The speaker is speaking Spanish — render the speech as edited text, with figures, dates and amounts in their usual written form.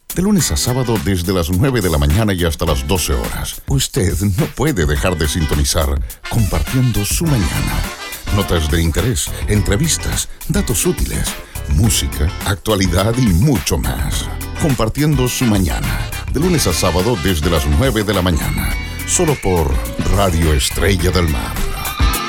De lunes a sábado desde las 9 de la mañana y hasta las 12 horas. Usted no puede dejar de sintonizar Compartiendo su Mañana. Notas de interés, entrevistas, datos útiles, música, actualidad y mucho más. Compartiendo su Mañana. De lunes a sábado desde las 9 de la mañana. Solo por Radio Estrella del Mar.